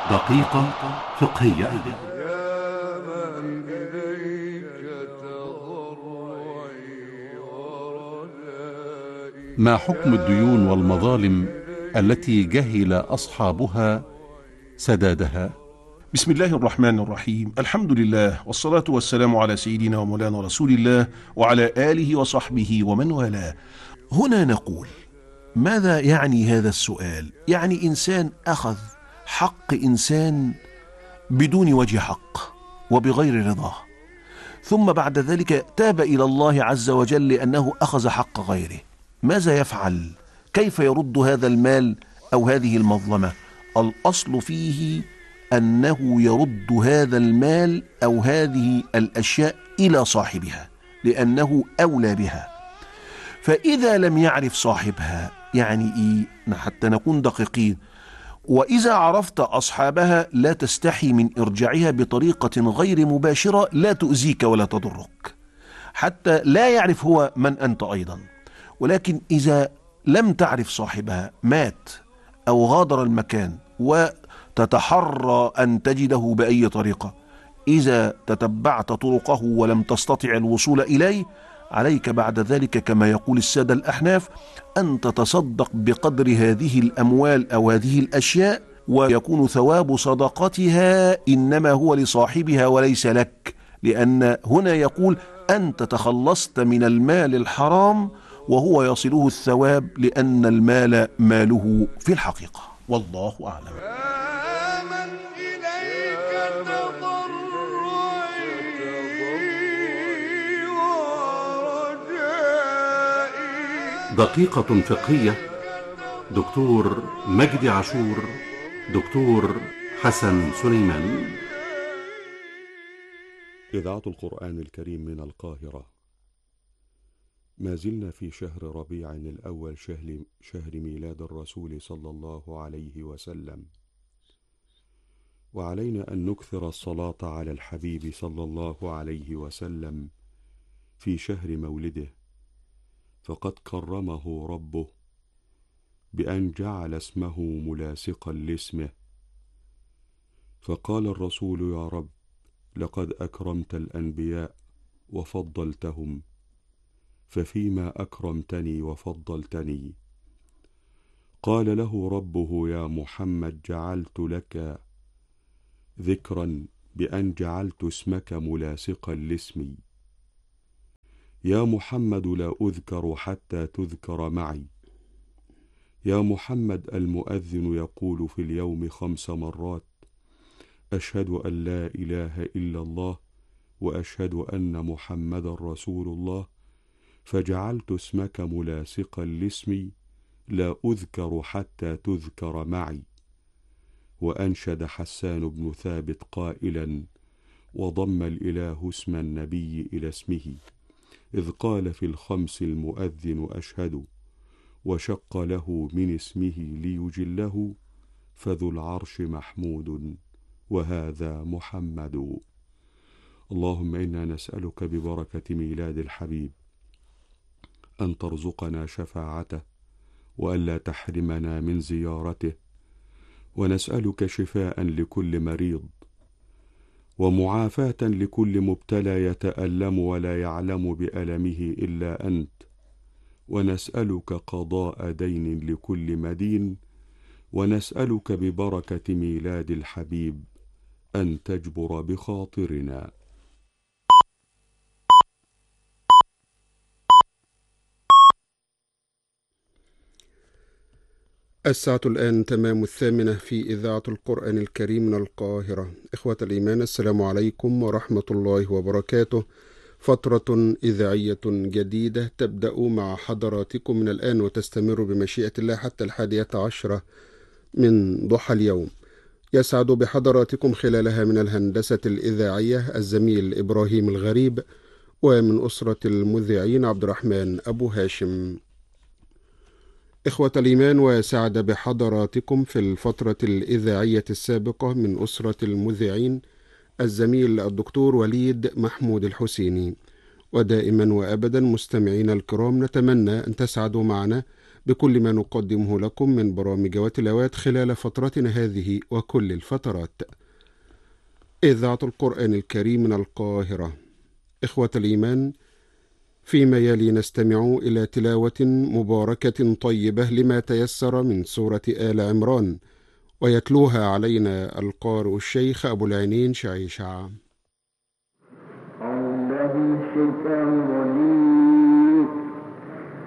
دقيقة فقهية. يا من إليك تضرعي ورجائي. ما حكم الديون والمظالم التي جهل أصحابها سدادها؟ بسم الله الرحمن الرحيم. الحمد لله والصلاة والسلام على سيدنا ومولانا رسول الله وعلى آله وصحبه ومن والاه. هنا نقول: ماذا يعني هذا السؤال؟ يعني إنسان أخذ حق إنسان بدون وجه حق وبغير رضاه، ثم بعد ذلك تاب إلى الله عز وجل لأنه أخذ حق غيره. ماذا يفعل؟ كيف يرد هذا المال أو هذه المظلمة؟ الأصل فيه أنه يرد هذا المال أو هذه الأشياء إلى صاحبها لأنه أولى بها. فإذا لم يعرف صاحبها، يعني إيه؟ حتى نكون دقيقين، وإذا عرفت أصحابها لا تستحي من إرجاعها بطريقة غير مباشرة لا تؤذيك ولا تضرك، حتى لا يعرف هو من أنت أيضا. ولكن إذا لم تعرف صاحبها، مات أو غادر المكان، وتتحرى أن تجده بأي طريقة، إذا تتبعت طرقه ولم تستطع الوصول إليه، عليك بعد ذلك كما يقول السادة الأحناف أن تتصدق بقدر هذه الأموال أو هذه الأشياء، ويكون ثواب صدقتها إنما هو لصاحبها وليس لك، لأن هنا يقول أنت تخلصت من المال الحرام وهو يصله الثواب، لأن المال ماله في الحقيقة. والله أعلم. يا من إليك تضرعي ورجائي. دقيقة فقهية. دكتور مجدي عاشور، دكتور حسن سليمان. إذاعة القرآن الكريم من القاهرة. ما زلنا في شهر ربيع الأول، شهر ميلاد الرسول صلى الله عليه وسلم، وعلينا أن نكثر الصلاة على الحبيب صلى الله عليه وسلم في شهر مولده، فقد كرمه ربه بأن جعل اسمه ملاصقا لاسمه. فقال الرسول: يا رب، لقد أكرمت الأنبياء وفضلتهم، ففيما أكرمتني وفضلتني؟ قال له ربه: يا محمد، جعلت لك ذكرا بأن جعلت اسمك ملاصقا لاسمي. يا محمد، لا أذكر حتى تذكر معي. يا محمد، المؤذن يقول في اليوم 5 مرات: أشهد أن لا إله إلا الله وأشهد أن محمد رسول الله، فجعلت اسمك ملاصقا لاسمي، لا أذكر حتى تذكر معي. وأنشد حسان بن ثابت قائلا: وضم الإله اسم النبي إلى اسمه، إذ قال في الخمس المؤذن أشهد، وشق له من اسمه ليجله، فذو العرش محمود وهذا محمد. اللهم إنا نسألك ببركة ميلاد الحبيب أن ترزقنا شفاعته، وألا تحرمنا من زيارته، ونسألك شفاء لكل مريض، ومعافاة لكل مبتلى يتألم ولا يعلم بألمه إلا أنت، ونسألك قضاء دين لكل مدين، ونسألك ببركة ميلاد الحبيب أن تجبر بخاطرنا. الساعة الآن تمام 8 في إذاعة القرآن الكريم من القاهرة. إخوة الإيمان، السلام عليكم ورحمة الله وبركاته. فترة إذاعية جديدة تبدأ مع حضراتكم من الآن وتستمر بمشيئة الله حتى 11 من ضحى اليوم. يسعد بحضراتكم خلالها من الهندسة الإذاعية الزميل إبراهيم الغريب، ومن أسرة المذيعين عبد الرحمن أبو هاشم. إخوة الإيمان، وسعد بحضراتكم في الفترة الإذاعية السابقة من أسرة المذيعين الزميل الدكتور وليد محمود الحسيني. ودائما وأبدا مستمعين الكرام، نتمنى أن تسعدوا معنا بكل ما نقدمه لكم من برامج وتلاوات خلال فترتنا هذه وكل الفترات. إذاعة القرآن الكريم من القاهرة. إخوة الإيمان، فيما يلي نستمع إلى تلاوة مباركة طيبة لما تيسر من سورة آل عمران، ويتلوها علينا القارئ الشيخ أبو العينين شعيشع. أعوذ بالله من الشيطان الرجيم.